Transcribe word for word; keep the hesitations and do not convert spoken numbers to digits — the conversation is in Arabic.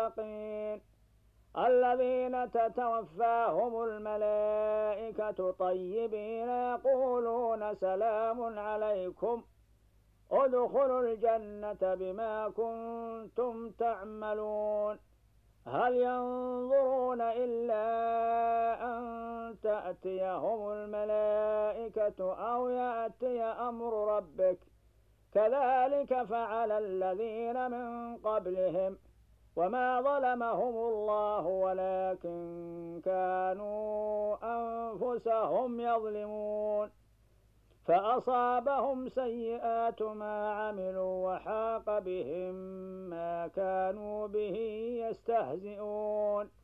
المتقين الذين تتوفاهم الملائكة طيبين يقولون سلام عليكم ادخلوا الجنة بما كنتم تعملون هل ينظرون إلا أن تأتيهم الملائكة أو يأتي أمر ربك كذلك فعل الذين من قبلهم وما ظلمهم الله ولكن كانوا أنفسهم يظلمون فأصابهم سيئات ما عملوا وحاق بهم ما كانوا به يستهزئون